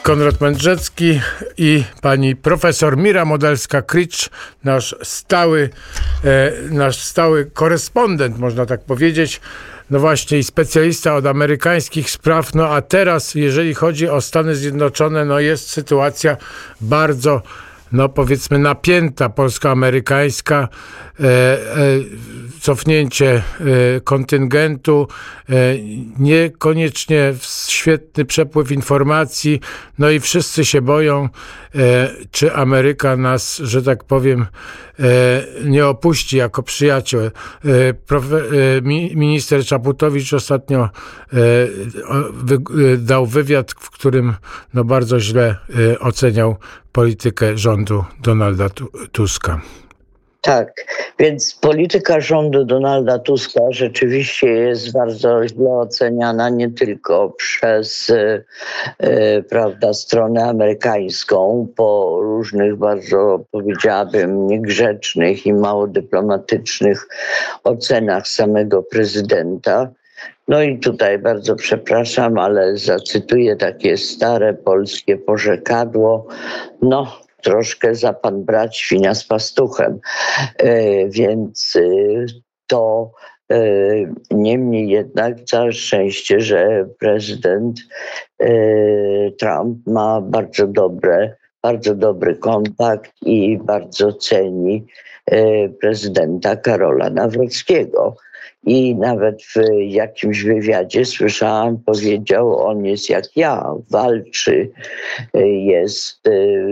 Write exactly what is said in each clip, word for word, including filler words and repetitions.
Konrad Mędrzecki i pani profesor Mira Modelska-Kricz, nasz stały, e, nasz stały korespondent, można tak powiedzieć. No właśnie, i specjalista od amerykańskich spraw. No a teraz, jeżeli chodzi o Stany Zjednoczone, no jest sytuacja bardzo, no powiedzmy, napięta, polsko-amerykańska. E, e, cofnięcie e, kontyngentu, e, niekoniecznie świetny przepływ informacji, no i wszyscy się boją, e, czy Ameryka nas, że tak powiem, e, nie opuści jako przyjaciel. E, profe, e, mi, minister Czaputowicz ostatnio e, wy, e, dał wywiad, w którym no bardzo źle e, oceniał politykę rządu Donalda Tuska. Tak, więc polityka rządu Donalda Tuska rzeczywiście jest bardzo źle oceniana nie tylko przez e, e, prawda, stronę amerykańską po różnych bardzo, powiedziałabym, niegrzecznych i mało dyplomatycznych ocenach samego prezydenta. No i tutaj bardzo przepraszam, ale zacytuję takie stare polskie porzekadło, no troszkę za pan brać świnia z pastuchem, e, więc e, to e, niemniej jednak całe szczęście, że prezydent e, Trump ma bardzo dobre, bardzo dobry kontakt i bardzo ceni e, prezydenta Karola Nawrockiego. I nawet w jakimś wywiadzie słyszałam, powiedział, on jest jak ja, walczy, jest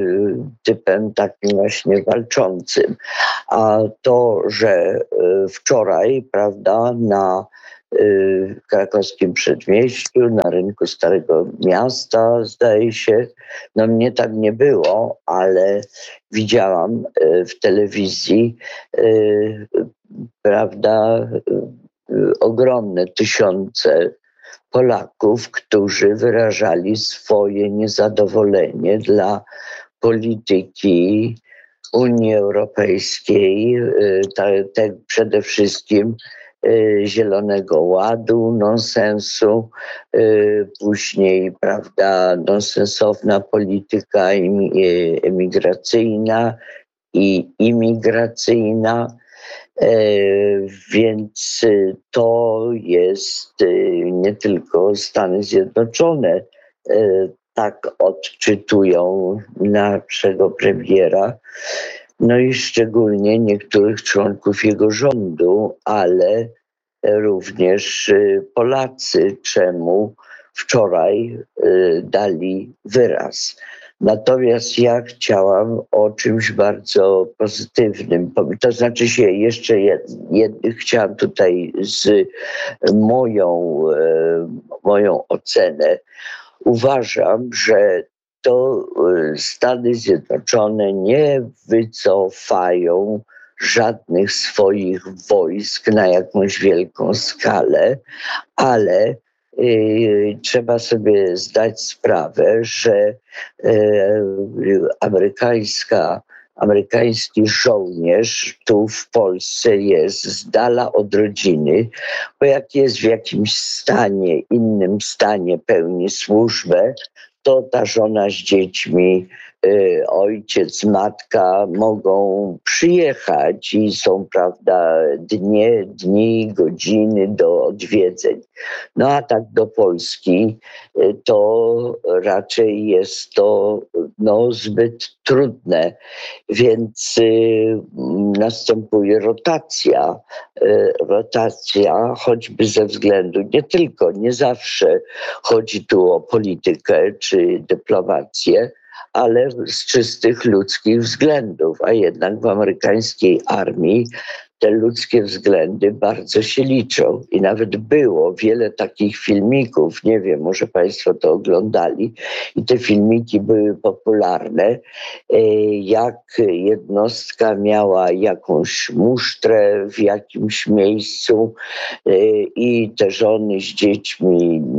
typem takim właśnie walczącym. A to, że wczoraj, prawda, na krakowskim przedmieściu, na rynku Starego Miasta, zdaje się, no mnie tam nie było, ale widziałam w telewizji, prawda, ogromne tysiące Polaków, którzy wyrażali swoje niezadowolenie dla polityki Unii Europejskiej, te, te przede wszystkim Zielonego Ładu, nonsensu, później, prawda, nonsensowna polityka emigracyjna i imigracyjna. Więc to jest nie tylko Stany Zjednoczone tak odczytują naszego premiera, no i szczególnie niektórych członków jego rządu, ale również Polacy, czemu wczoraj dali wyraz. Natomiast ja chciałam o czymś bardzo pozytywnym, to znaczy się jeszcze jed, jed, chciałam tutaj z moją, e, moją ocenę. Uważam, że to Stany Zjednoczone nie wycofają żadnych swoich wojsk na jakąś wielką skalę, ale Yy, trzeba sobie zdać sprawę, że yy, amerykańska, amerykański żołnierz tu w Polsce jest z dala od rodziny, bo jak jest w jakimś stanie, innym stanie pełni służbę, to ta żona z dziećmi, y, ojciec, matka mogą przyjechać i są, prawda, dnie, dni, godziny do odwiedzeń. No a tak do Polski y, to raczej jest to no, zbyt trudne, więc y, następuje rotacja, y, rotacja choćby ze względu, nie tylko, nie zawsze chodzi tu o politykę czy dyplomację, ale z czystych ludzkich względów, a jednak w amerykańskiej armii te ludzkie względy bardzo się liczą. I nawet było wiele takich filmików, nie wiem, może Państwo to oglądali, i te filmiki były popularne, jak jednostka miała jakąś musztrę w jakimś miejscu i te żony z dziećmi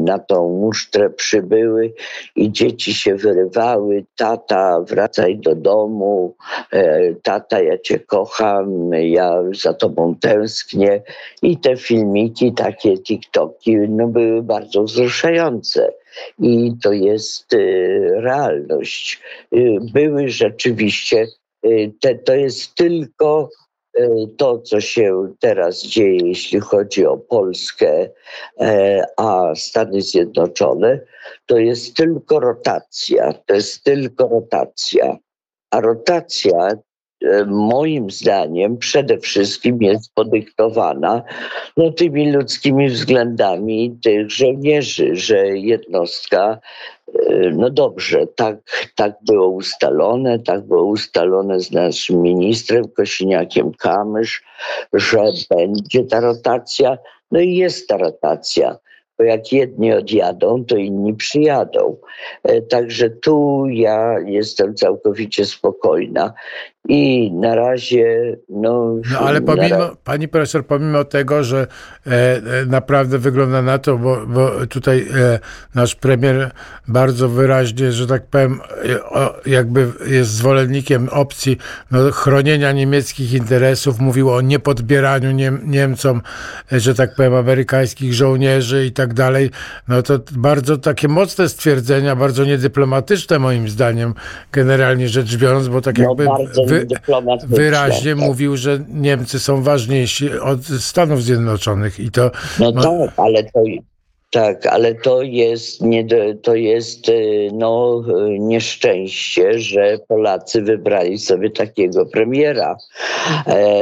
na tą musztrę przybyły i dzieci się wyrywały: tata, wracaj do domu, e, tata, ja cię kocham, ja za tobą tęsknię. I te filmiki, takie TikToki, no, były bardzo wzruszające. I to jest y, realność. Y, były rzeczywiście, y, te, to jest tylko y, to, co się teraz dzieje, jeśli chodzi o Polskę, e, a Stany Zjednoczone, to jest tylko rotacja. To jest tylko rotacja. A rotacja, e, moim zdaniem, przede wszystkim jest podyktowana no, tymi ludzkimi względami tych żołnierzy, że jednostka, e, no dobrze, tak, tak było ustalone, tak było ustalone z naszym ministrem Kosiniakiem-Kamysz, że będzie ta rotacja, no i jest ta rotacja. Bo jak jedni odjadą, to inni przyjadą. E, Także tu ja jestem całkowicie spokojna. I na razie, no... No ale na pomimo, ra- pani profesor, pomimo tego, że e, e, naprawdę wygląda na to, bo, bo tutaj e, nasz premier bardzo wyraźnie, że tak powiem, e, o, jakby jest zwolennikiem opcji no, chronienia niemieckich interesów, mówił o niepodbieraniu Niem, Niemcom, e, że tak powiem, amerykańskich żołnierzy i tak dalej, no to bardzo takie mocne stwierdzenia, bardzo niedyplomatyczne moim zdaniem, generalnie rzecz biorąc, bo tak no jakby bardzo wy, niedyplomatyczne. wyraźnie mówił, że Niemcy są ważniejsi od Stanów Zjednoczonych i to... No no, tak, ale to, tak, ale to jest, nie, do- to jest y, no, y, nieszczęście, że Polacy wybrali sobie takiego premiera. E,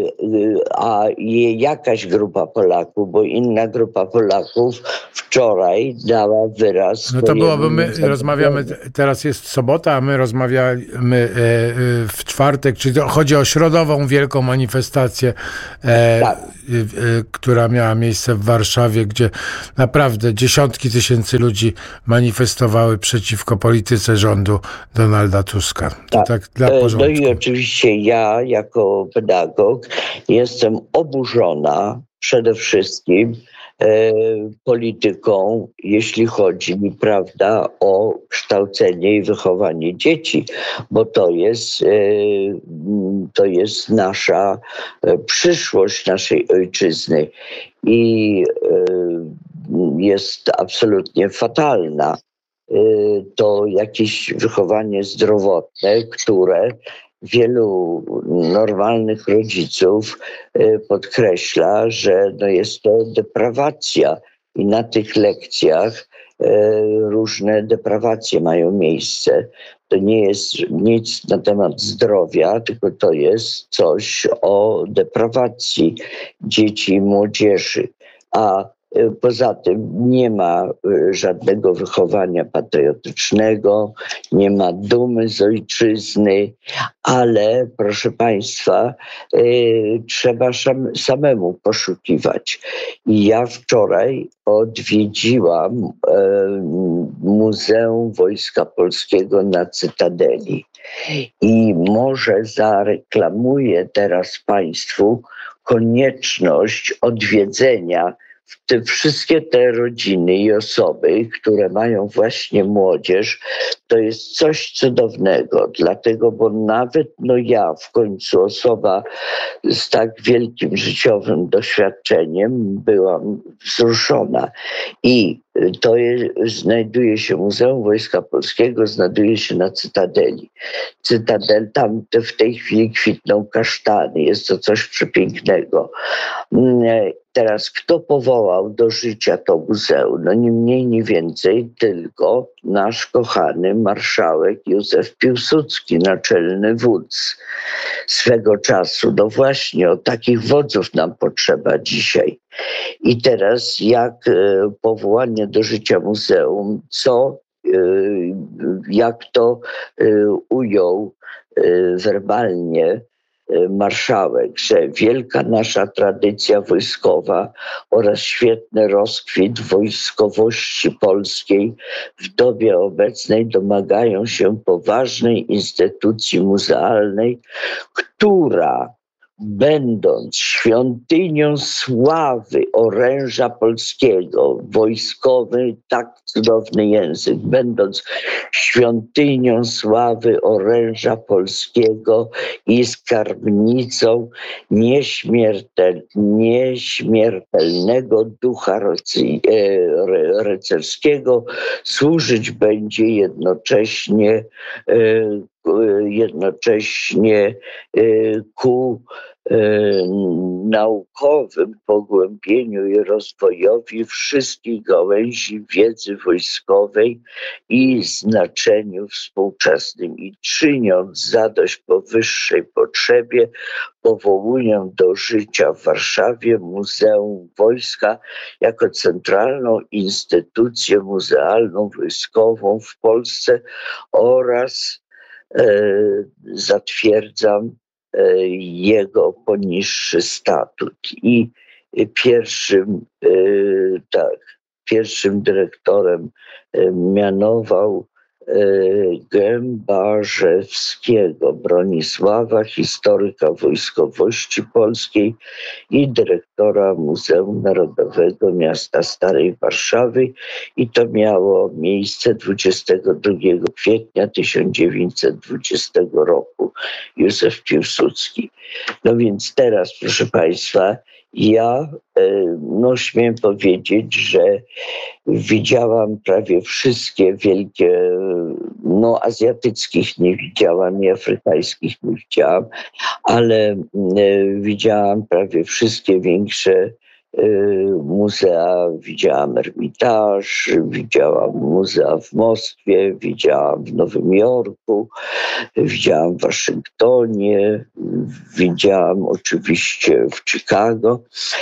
y, a je- jakaś grupa Polaków, bo inna grupa Polaków wczoraj dała wyraz no to byłoby, my swojemu rozmawiamy, niezadowoleniu. teraz jest sobota, a my rozmawiamy e, e, w czwartek, czyli to chodzi o środową wielką manifestację, e, Tak. e, e, która miała miejsce w Warszawie, gdzie naprawdę dziesiątki tysięcy ludzi manifestowały przeciwko polityce rządu Donalda Tuska. To Tak. tak dla E, No porządku. i oczywiście ja jako pedagog jestem oburzona przede wszystkim e, polityką, jeśli chodzi, prawda, o kształcenie i wychowanie dzieci, bo to jest, e, m, to jest nasza e, przyszłość naszej ojczyzny i e, jest absolutnie fatalna. Y, to jakieś wychowanie zdrowotne, które wielu normalnych rodziców y, podkreśla, że no jest to deprawacja i na tych lekcjach y, różne deprawacje mają miejsce. To nie jest nic na temat zdrowia, tylko to jest coś o deprawacji dzieci i młodzieży. A y, poza tym nie ma y, żadnego wychowania patriotycznego, nie ma dumy z ojczyzny, ale proszę Państwa, y, trzeba sam, samemu poszukiwać. I ja wczoraj odwiedziłam y, Muzeum Wojska Polskiego na Cytadeli i może zareklamuję teraz Państwu konieczność odwiedzenia w te wszystkie te rodziny i osoby, które mają właśnie młodzież. To jest coś cudownego, dlatego, bo nawet no ja, w końcu osoba z tak wielkim życiowym doświadczeniem, byłam wzruszona. I to jest, znajduje się, Muzeum Wojska Polskiego znajduje się na Cytadeli. Cytadel, tam te w tej chwili kwitną kasztany, jest to coś przepięknego. Teraz kto powołał do życia to muzeum? No nie mniej, nie więcej, tylko nasz kochany marszałek Józef Piłsudski, naczelny wódz swego czasu. No właśnie, o takich wodzów nam potrzeba dzisiaj. I teraz jak e, powołanie do życia muzeum, co, e, jak to e, ujął e, werbalnie marszałek, że wielka nasza tradycja wojskowa oraz świetny rozkwit wojskowości polskiej w dobie obecnej domagają się poważnej instytucji muzealnej, która będąc świątynią sławy oręża polskiego, wojskowy, tak cudowny język, będąc świątynią sławy oręża polskiego i skarbnicą nieśmiertel, nieśmiertelnego ducha rycerskiego, służyć będzie jednocześnie jednocześnie ku naukowym pogłębieniu i rozwojowi wszystkich gałęzi wiedzy wojskowej i znaczeniu współczesnym, i czyniąc zadość powyższej potrzebie, powołuję do życia w Warszawie Muzeum Wojska jako centralną instytucję muzealną wojskową w Polsce oraz e, zatwierdzam e, jego poniższy statut. I pierwszym, e, tak, pierwszym dyrektorem e, mianował Gębarzewskiego, Bronisława, historyka wojskowości polskiej i dyrektora Muzeum Narodowego Miasta Starej Warszawy, i to miało miejsce dwudziestego drugiego kwietnia tysiąc dziewięćset dwudziestego roku. Józef Piłsudski. No więc teraz, proszę Państwa, ja no, śmiem powiedzieć, że widziałam prawie wszystkie wielkie, no azjatyckich nie widziałam i afrykańskich nie widziałam, ale widziałam prawie wszystkie większe muzea. Widziałam Ermitaż, widziałam muzea w Moskwie, widziałam w Nowym Jorku, widziałam w Waszyngtonie, widziałam oczywiście w Chicago.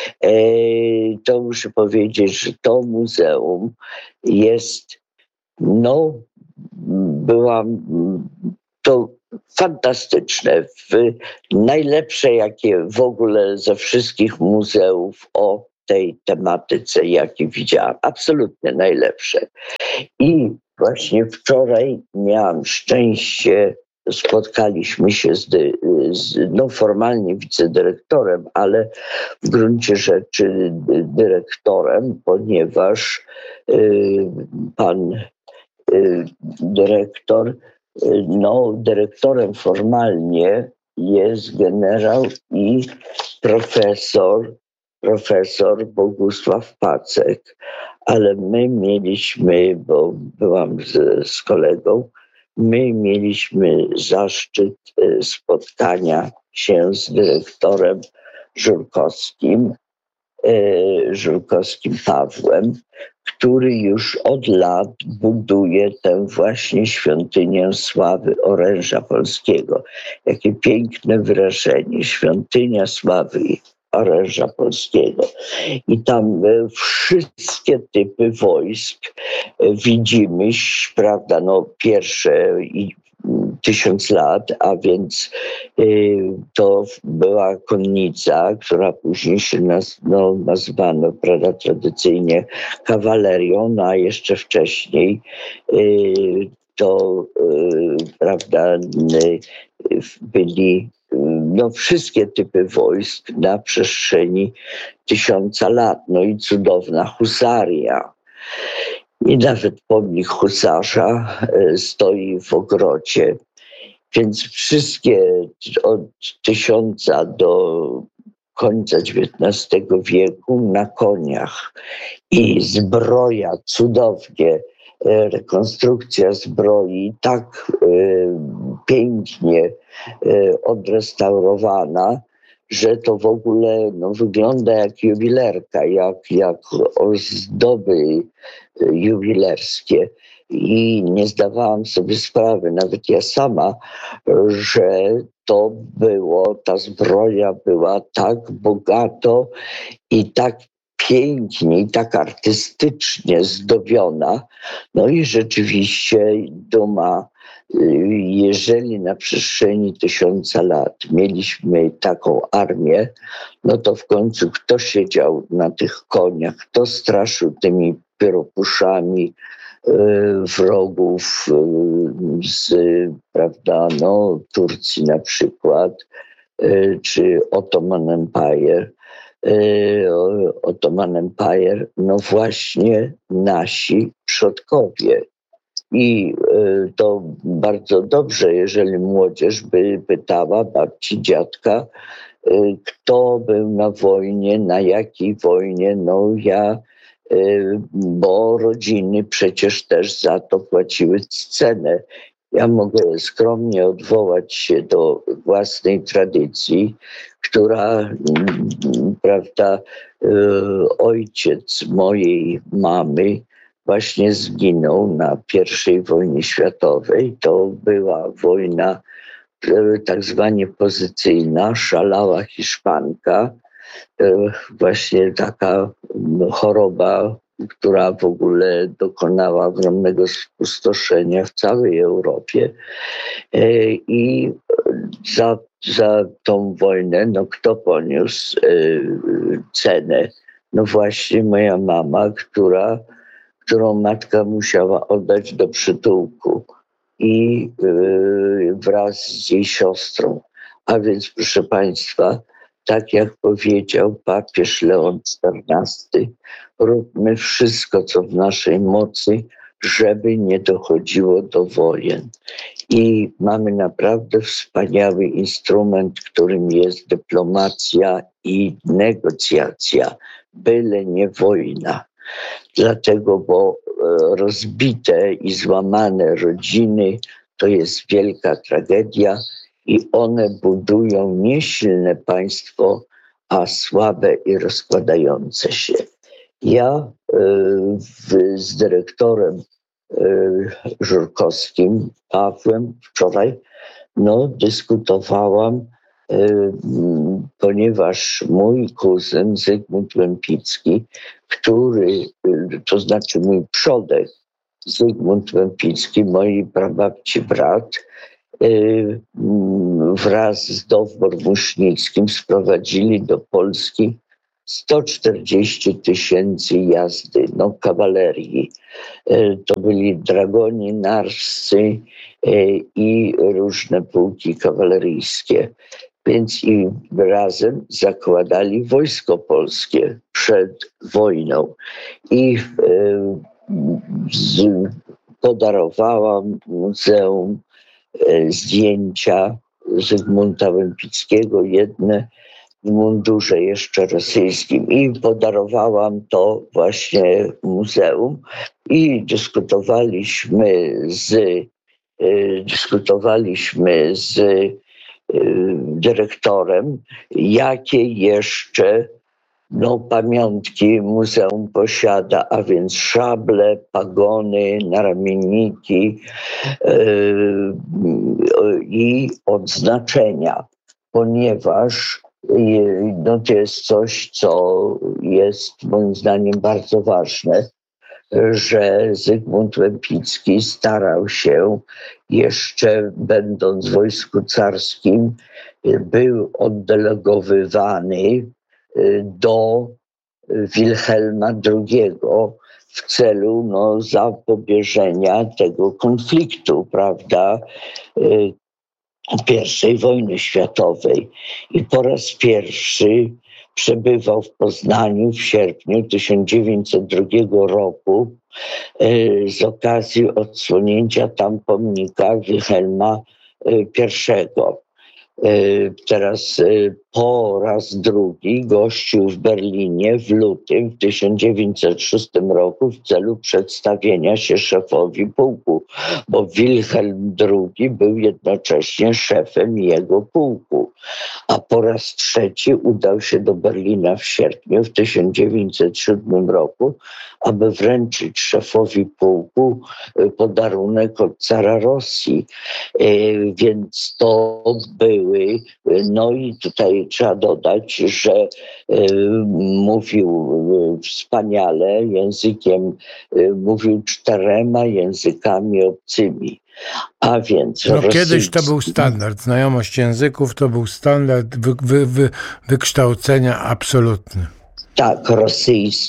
To muszę powiedzieć, że to muzeum jest, no, byłam, to fantastyczne, w najlepsze, jakie w ogóle ze wszystkich muzeów o tej tematyce, jakie widziałam. Absolutnie najlepsze. I właśnie wczoraj miałam szczęście, spotkaliśmy się z, z no formalnie wicedyrektorem, ale w gruncie rzeczy dyrektorem, ponieważ y, pan y, dyrektor, y, no dyrektorem formalnie jest generał i profesor, profesor Bogusław Pacek, ale my mieliśmy, bo byłam z, z kolegą, my mieliśmy zaszczyt spotkania się z dyrektorem Żurkowskim, Żurkowskim Pawłem, który już od lat buduje tę właśnie świątynię sławy oręża polskiego. Jakie piękne wyrażenie, świątynia sławy oręża polskiego. I tam wszystkie typy wojsk widzimy, prawda, no pierwsze i tysiąc lat, a więc y, to była konnica, która później się naz, no, nazwano, prawda, tradycyjnie kawalerią, no a jeszcze wcześniej y, to, y, prawda, y, byli no, wszystkie typy wojsk na przestrzeni tysiąca lat. No i cudowna husaria. I nawet pomnik husarza stoi w ogrodzie. Więc wszystkie od tysiąca do końca dziewiętnastego wieku na koniach. I zbroja cudownie, rekonstrukcja zbroi tak y, pięknie y, odrestaurowana, że to w ogóle no, wygląda jak jubilerka, jak, jak ozdoby jubilerskie. I nie zdawałam sobie sprawy, nawet ja sama, że to było, ta zbroja była tak bogato i tak pięknie i tak artystycznie zdobiona. No i rzeczywiście duma, jeżeli na przestrzeni tysiąca lat mieliśmy taką armię, no to w końcu kto siedział na tych koniach, kto straszył tymi pieropuszami wrogów z, prawda, no, Turcji na przykład, czy Ottoman Empire, Ottoman Empire, no właśnie nasi przodkowie. I to bardzo dobrze, jeżeli młodzież by pytała babci, dziadka, kto był na wojnie, na jakiej wojnie. No ja, bo rodziny przecież też za to płaciły cenę. Ja mogę skromnie odwołać się do własnej tradycji, która, prawda, ojciec mojej mamy właśnie zginął na pierwszej wojnie światowej. To była wojna tak zwanie pozycyjna, szalała Hiszpanka, właśnie taka choroba, która w ogóle dokonała ogromnego spustoszenia w całej Europie. I za, za tą wojnę, no kto poniósł cenę? No właśnie moja mama, która, którą matka musiała oddać do przytułku i wraz z jej siostrą. A więc, proszę Państwa, tak jak powiedział papież Leon czternasty, róbmy wszystko, co w naszej mocy, żeby nie dochodziło do wojen. I mamy naprawdę wspaniały instrument, którym jest dyplomacja i negocjacja, byle nie wojna. Dlatego, bo rozbite i złamane rodziny to jest wielka tragedia i one budują nie silne państwo, a słabe i rozkładające się. Ja w, z dyrektorem Żurkowskim, Pawłem, wczoraj no, dyskutowałam, ponieważ mój kuzyn Zygmunt Łempicki, który, to znaczy mój przodek Zygmunt Łempicki, mojej prababci brat, wraz z Dowbor-Musznickim sprowadzili do Polski sto czterdzieści tysięcy jazdy, no kawalerii. To byli dragoni narscy i różne pułki kawaleryjskie. Więc i razem zakładali wojsko polskie przed wojną. I z, podarowałam muzeum zdjęcia Zygmunta Łempickiego, jedne w mundurze jeszcze rosyjskim, i podarowałam to właśnie muzeum i dyskutowaliśmy z dyskutowaliśmy z dyrektorem, jakie jeszcze no, pamiątki muzeum posiada, a więc szable, pagony, naramienniki yy, i odznaczenia, ponieważ yy, no, to jest coś, co jest moim zdaniem bardzo ważne, że Zygmunt Łempicki starał się, jeszcze będąc w wojsku carskim, był oddelegowywany do Wilhelma drugiego w celu no, zapobieżenia tego konfliktu, prawda, pierwszej wojny światowej. I po raz pierwszy przebywał w Poznaniu w sierpniu tysiąc dziewięćset drugiego roku z okazji odsłonięcia tam pomnika Wilhelma pierwszego. Teraz po raz drugi gościł w Berlinie w lutym w tysiąc dziewięćset szóstym roku w celu przedstawienia się szefowi pułku, bo Wilhelm drugi był jednocześnie szefem jego pułku. A po raz trzeci udał się do Berlina w sierpniu w tysiąc dziewięćset siódmym roku, aby wręczyć szefowi pułku podarunek od cara Rosji. Więc to były, no i tutaj trzeba dodać, że mówił wspaniale językiem, mówił czterema językami obcymi. A więc no, kiedyś to był standard. Znajomość języków to był standard wy, wy, wy, wykształcenia absolutny. Tak,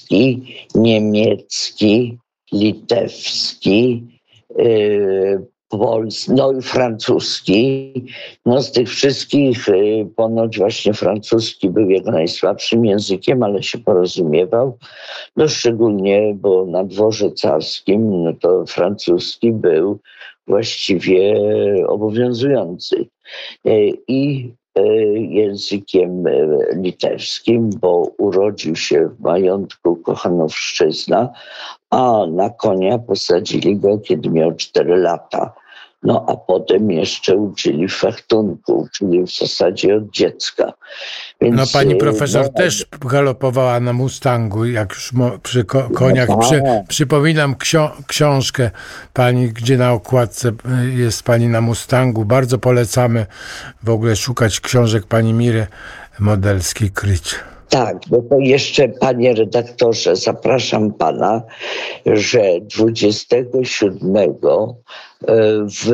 rosyjski, niemiecki, litewski, yy, polski, no i francuski. No z tych wszystkich y, ponoć właśnie francuski był jego najsłabszym językiem, ale się porozumiewał. No szczególnie, bo na dworze carskim no to francuski był właściwie obowiązujący. Y, I językiem litewskim, bo urodził się w majątku Kochanowszczyzna, a na konia posadzili go, kiedy miał cztery lata. No a potem jeszcze uczyli fechtunku, czyli w zasadzie od dziecka. Więc, no pani profesor no, też galopowała na Mustangu, jak już mo- przy ko- koniach. Przy, przypominam ksio- książkę pani, gdzie na okładce jest pani na Mustangu. Bardzo polecamy w ogóle szukać książek pani Miry Modelskiej-Kryć. Tak, no to jeszcze, panie redaktorze, zapraszam pana, że dwudziestego siódmego w,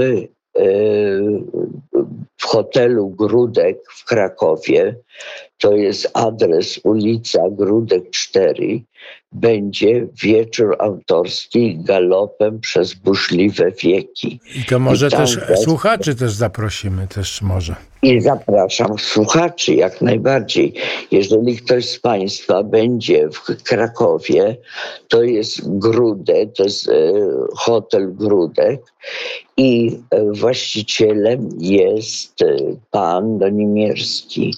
w hotelu Grudek w Krakowie, to jest adres ulica Grudek cztery, będzie wieczór autorski galopem przez burzliwe wieki. I to może I też jest... słuchaczy też zaprosimy, też może. I zapraszam słuchaczy jak najbardziej. Jeżeli ktoś z państwa będzie w Krakowie, to jest Grudek, to jest hotel Grudek i właścicielem jest pan Donimierski,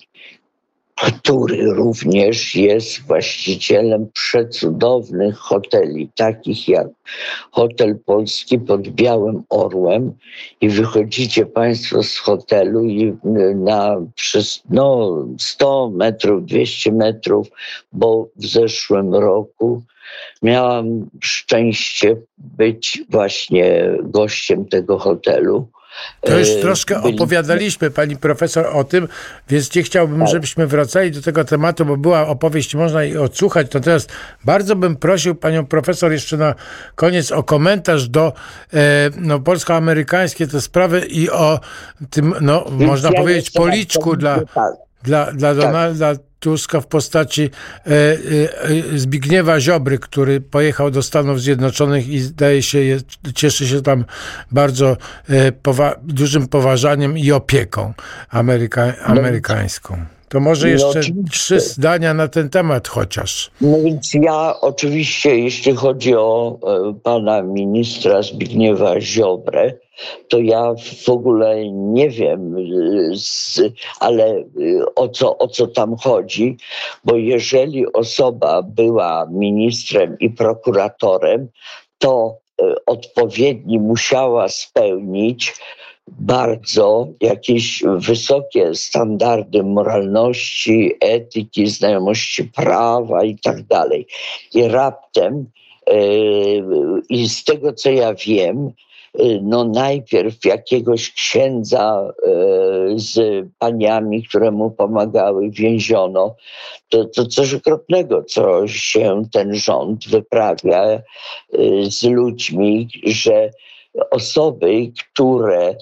który również jest właścicielem przecudownych hoteli, takich jak Hotel Polski pod Białym Orłem, i wychodzicie państwo z hotelu i na przez no, sto metrów, dwieście metrów, bo w zeszłym roku miałam szczęście być właśnie gościem tego hotelu. To już troszkę opowiadaliśmy, pani profesor, o tym, więc nie chciałbym, żebyśmy wracali do tego tematu, bo była opowieść, można jej odsłuchać. Natomiast bardzo bym prosił panią profesor jeszcze na koniec o komentarz do e, no, polsko-amerykańskie te sprawy i o tym, no, można ja powiedzieć, policzku dla, dla, dla Donalda Tuska w postaci e, e, Zbigniewa Ziobry, który pojechał do Stanów Zjednoczonych i zdaje się, je, cieszy się tam bardzo e, powa- dużym poważaniem i opieką ameryka- amerykańską. To może jeszcze no, trzy zdania na ten temat chociaż. No więc ja oczywiście, jeśli chodzi o e, pana ministra Zbigniewa Ziobrę, to ja w ogóle nie wiem, z, ale o co, o co tam chodzi, bo jeżeli osoba była ministrem i prokuratorem, to e, odpowiedni musiała spełnić bardzo jakieś wysokie standardy moralności, etyki, znajomości prawa i tak dalej. I raptem, yy, i z tego co ja wiem, yy, no najpierw jakiegoś księdza yy, z paniami, które mu pomagały, więziono. To, to coś okropnego, co się ten rząd wyprawia yy, z ludźmi, że osoby, które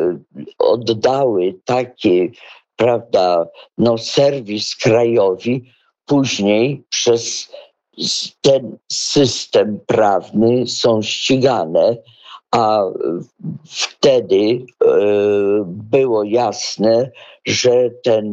oddały taki, prawda, no, serwis krajowi, później przez ten system prawny są ścigane, a wtedy y, było jasne, że ten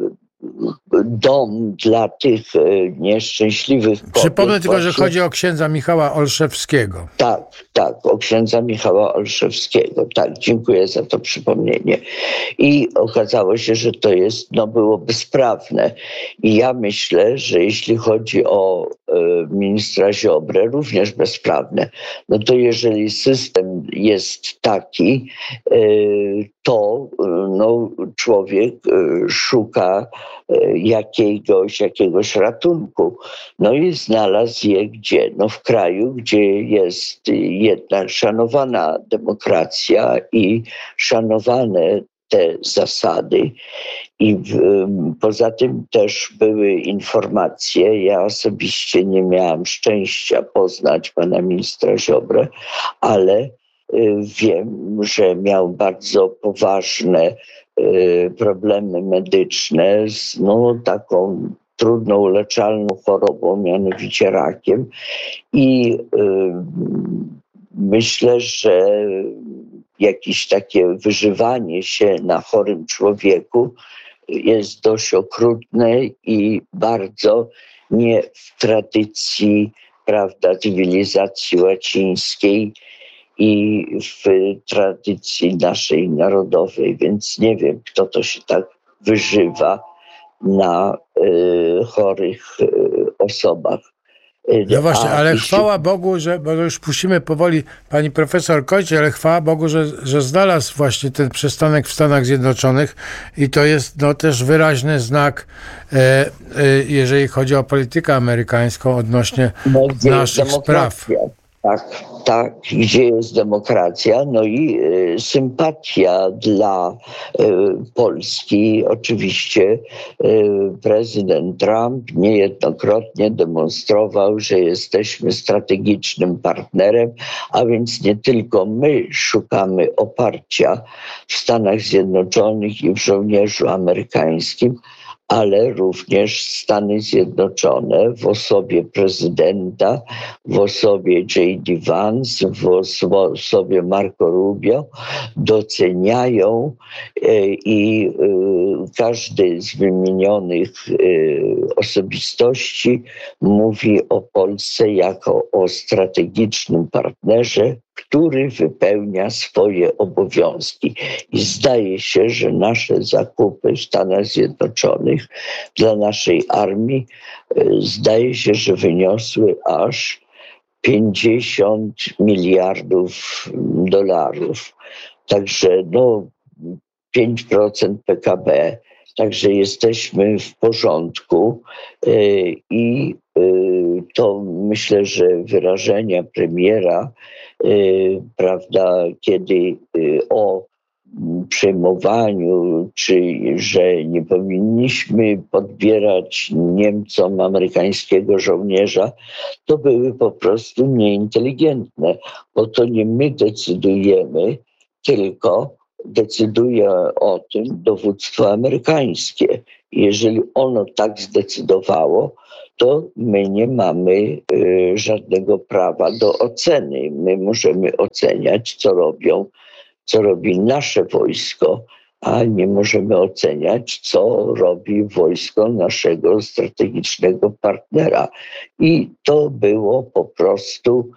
dom dla tych nieszczęśliwych kobiet. Przypomnę tylko, właśnie, że chodzi o księdza Michała Olszewskiego. Tak, tak, o księdza Michała Olszewskiego. Tak, dziękuję za to przypomnienie. I okazało się, że to jest, no, było bezprawne. I ja myślę, że jeśli chodzi o e, ministra Ziobrę, również bezprawne. No to jeżeli system jest taki, e, to no, człowiek e, szuka jakiegoś, jakiegoś ratunku. No i znalazł je gdzie? No w kraju, gdzie jest jednak szanowana demokracja i szanowane te zasady. I w, poza tym też były informacje, ja osobiście nie miałam szczęścia poznać pana ministra Ziobrę, ale wiem, że miał bardzo poważne problemy medyczne z no, taką trudno uleczalną chorobą, mianowicie rakiem. I y, myślę, że jakieś takie wyżywanie się na chorym człowieku jest dość okrutne i bardzo nie w tradycji, prawda, cywilizacji łacińskiej i w tradycji naszej narodowej, więc nie wiem, kto to się tak wyżywa na y, chorych y, osobach. No właśnie, A ale jeśli- chwała Bogu, że, bo już musimy powoli, pani profesor kończyć, ale chwała Bogu, że, że znalazł właśnie ten przystanek w Stanach Zjednoczonych i to jest no, też wyraźny znak, e, e, jeżeli chodzi o politykę amerykańską odnośnie No, gdzie jest naszych spraw. demokracja? Tak, tak, gdzie jest demokracja, no i y, sympatia dla y, Polski. Oczywiście y, prezydent Trump niejednokrotnie demonstrował, że jesteśmy strategicznym partnerem, a więc nie tylko my szukamy oparcia w Stanach Zjednoczonych i w żołnierzu amerykańskim, ale również Stany Zjednoczone w osobie prezydenta, w osobie J D Vance, w osobie Marco Rubio doceniają e, i e, każdy z wymienionych e, osobistości mówi o Polsce jako o strategicznym partnerze, który wypełnia swoje obowiązki. I zdaje się, że nasze zakupy w Stanach Zjednoczonych dla naszej armii e, zdaje się, że wyniosły aż pięćdziesiąt miliardów dolarów. Także no pięć procent P K B. Także jesteśmy w porządku e, i e, to myślę, że wyrażenia premiera, e, prawda, kiedy e, o przejmowaniu, czy że nie powinniśmy podbierać Niemcom amerykańskiego żołnierza, to były po prostu nieinteligentne, bo to nie my decydujemy, tylko decyduje o tym dowództwo amerykańskie. Jeżeli ono tak zdecydowało, to my nie mamy y, żadnego prawa do oceny. My możemy oceniać, co robią, co robi nasze wojsko, a nie możemy oceniać, co robi wojsko naszego strategicznego partnera. I to było po prostu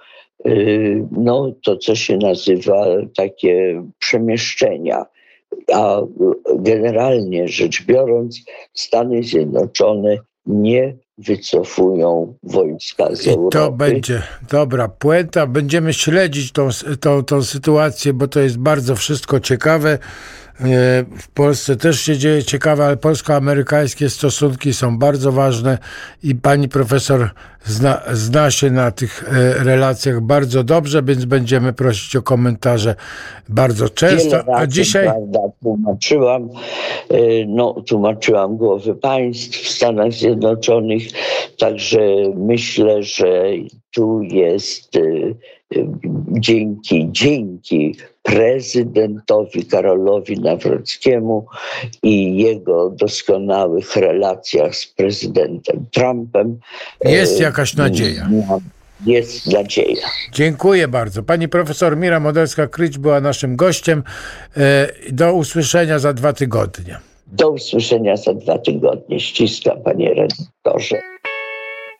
no, to, co się nazywa takie przemieszczenia. A generalnie rzecz biorąc, Stany Zjednoczone nie wycofują wojska z I Europy. to będzie dobra puenta. Będziemy śledzić tą, tą, tą sytuację, bo to jest bardzo wszystko ciekawe. W Polsce też się dzieje ciekawe, ale polsko-amerykańskie stosunki są bardzo ważne i pani profesor zna, zna się na tych relacjach bardzo dobrze, więc będziemy prosić o komentarze bardzo często. Wiele razy, A dzisiaj prawda, tłumaczyłam, no, tłumaczyłam głowy państw w Stanach Zjednoczonych, także myślę, że tu jest dzięki, dzięki prezydentowi Karolowi Nawrockiemu i jego doskonałych relacjach z prezydentem Trumpem. jest jakaś nadzieja. Jest nadzieja. Dziękuję bardzo. Pani profesor Mira Modelska-Kryć była naszym gościem. Do usłyszenia za dwa tygodnie. Do usłyszenia za dwa tygodnie. Ściskam, panie redaktorze.